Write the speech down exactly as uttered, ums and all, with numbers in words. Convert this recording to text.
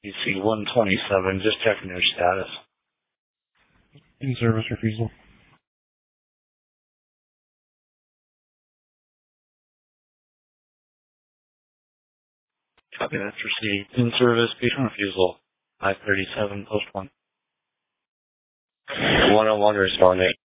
D C one twenty-seven, just checking your status. In service refusal. Copy, that's received. In service, patient refusal. five thirty-seven, post one. one oh one responding.